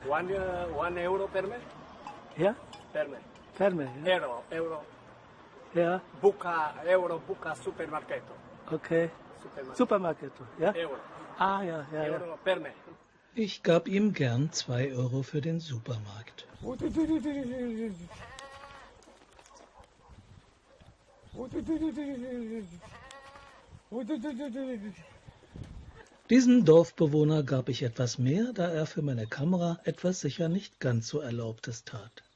One euro per me? Ja? Per me. Per me, ja. Euro. Ja, Euro, buca, supermarketo. okay. Supermarketo, ja? Euro. Ah, ja, ja, ja. Euro per me. Ich gab ihm gern 2 Euro für den Supermarkt. Diesem Dorfbewohner gab ich etwas mehr, da er für meine Kamera etwas sicher nicht ganz so Erlaubtes tat.